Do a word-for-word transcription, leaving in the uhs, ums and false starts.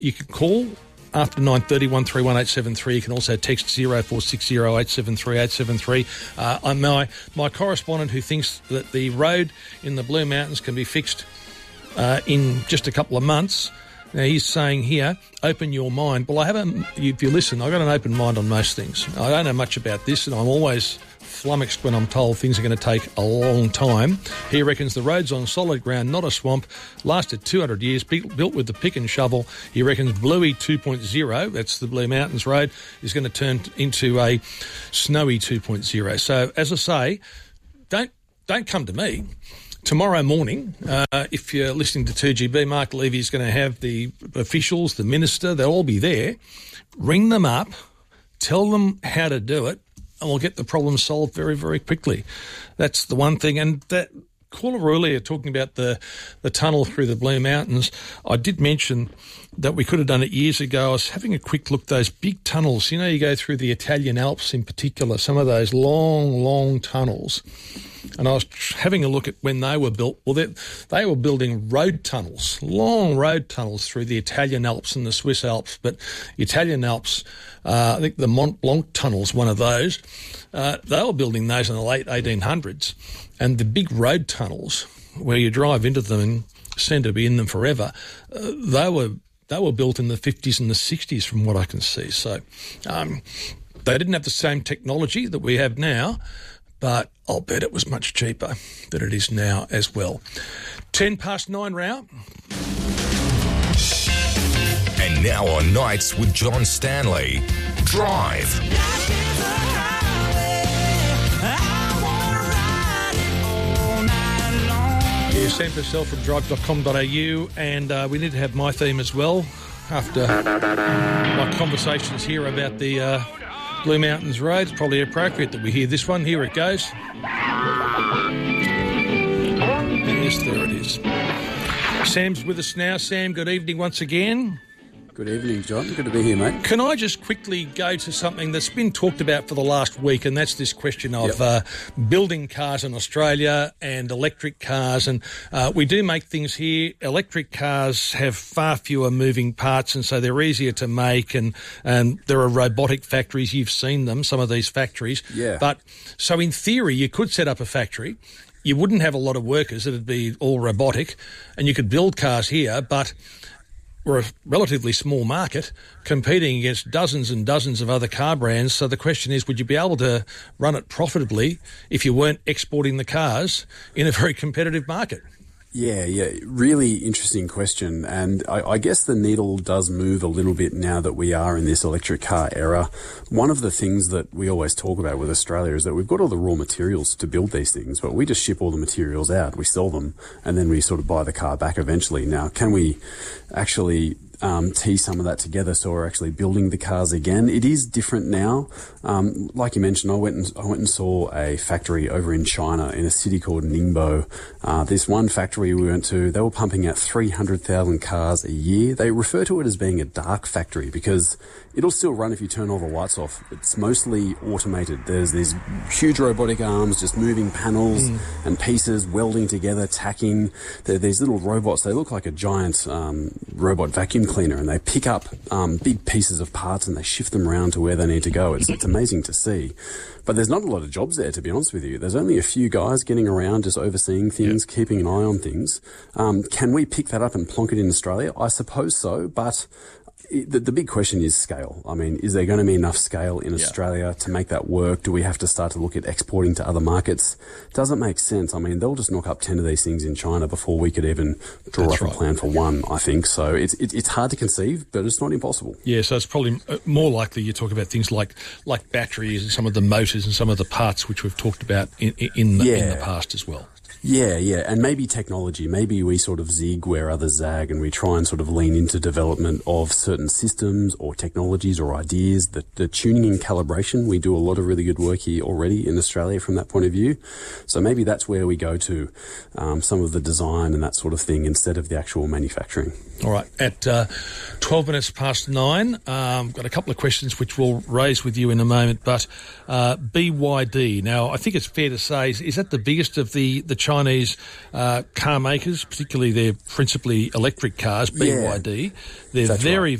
you can call after nine thirty, one three one eight seven three. You can also text zero four six zero eight seven three eight seven three. Uh, my, my correspondent who thinks that the road in the Blue Mountains can be fixed uh, in just a couple of months, now he's saying here, open your mind. Well, I haven't, if you listen, I've got an open mind on most things. I don't know much about this, and I'm always flummoxed when I'm told things are going to take a long time. He reckons the road's on solid ground, not a swamp, lasted two hundred years, built with the pick and shovel. He reckons Bluey two point oh, that's the Blue Mountains Road, is going to turn into a Snowy two point oh. So, as I say, don't don't come to me. Tomorrow morning, uh, if you're listening to two G B, Mark Levy is going to have the officials, the minister, they'll all be there. Ring them up, tell them how to do it, and we'll get the problem solved very, very quickly. That's the one thing. And that caller earlier talking about the, the tunnel through the Blue Mountains, I did mention that we could have done it years ago. I was having a quick look, those big tunnels, you know, you go through the Italian Alps in particular, some of those long, long tunnels. And I was having a look at when they were built. Well, they, they were building road tunnels, long road tunnels through the Italian Alps and the Swiss Alps. But the Italian Alps, uh, I think the Mont Blanc tunnel's one of those. Uh, they were building those in the late eighteen hundreds. And the big road tunnels, where you drive into them and seem to be in them forever, uh, they were they were built in the fifties and the sixties from what I can see. So um, they didn't have the same technology that we have now, but I'll bet it was much cheaper than it is now as well. Ten past nine, Rao. And now on Nights with John Stanley, Drive. Yeah, Sam Purcell from drive dot com dot a u, and uh, we need to have my theme as well after my conversations here about the uh, Blue Mountains Road. It's probably appropriate that we hear this one. Here it goes. Yes, there it is. Sam's with us now. Sam, good evening once again. Good evening, John. Good to be here, mate. Can I just quickly go to something that's been talked about for the last week, and that's this question of yep. uh, building cars in Australia and electric cars. And uh, we do make things here. Electric cars have far fewer moving parts, and so they're easier to make. And, and there are robotic factories. You've seen them, some of these factories. Yeah. But so in theory, you could set up a factory. You wouldn't have a lot of workers. It'd be all robotic, and you could build cars here, but we're a relatively small market competing against dozens and dozens of other car brands. So the question is, would you be able to run it profitably if you weren't exporting the cars in a very competitive market? Yeah, yeah, really interesting question. And I, I guess the needle does move a little bit now that we are in this electric car era. One of the things that we always talk about with Australia is that we've got all the raw materials to build these things, but we just ship all the materials out, we sell them, and then we sort of buy the car back eventually. Now, can we actually Um, tee some of that together so we're actually building the cars again? It is different now. Um, like you mentioned, I went and I went and saw a factory over in China in a city called Ningbo. Uh, this one factory we went to, they were pumping out three hundred thousand cars a year. They refer to it as being a dark factory because it'll still run if you turn all the lights off. It's mostly automated. There's these huge robotic arms just moving panels mm. and pieces, welding together, tacking. They're these little robots. They look like a giant um, robot vacuum cleaner, and they pick up um, big pieces of parts and they shift them around to where they need to go. It's, it's amazing to see. But there's not a lot of jobs there, to be honest with you. There's only a few guys getting around just overseeing things, yep. keeping an eye on things. Um, can we pick that up and plonk it in Australia? I suppose so, but The, the big question is scale. I mean, is there going to be enough scale in yeah. Australia to make that work? Do we have to start to look at exporting to other markets? Doesn't make sense. I mean, they'll just knock up ten of these things in China before we could even draw That's up right. a plan for one, I think. So it's it, it's hard to conceive, but it's not impossible. Yeah, so it's probably more likely you talk about things like like batteries and some of the motors and some of the parts which we've talked about in, in, the, yeah. in the past as well. Yeah, yeah, and maybe technology. Maybe we sort of zig where others zag and we try and sort of lean into development of certain systems or technologies or ideas. The, the tuning and calibration, we do a lot of really good work here already in Australia from that point of view. So maybe that's where we go to, um, some of the design and that sort of thing instead of the actual manufacturing. All right, at uh, twelve minutes past nine, um, got a couple of questions which we'll raise with you in a moment, but uh, B Y D, now I think it's fair to say, is, is that the biggest of the, the Chinese uh, car makers, particularly their principally electric cars, B Y D? Yeah, They're that's very, right.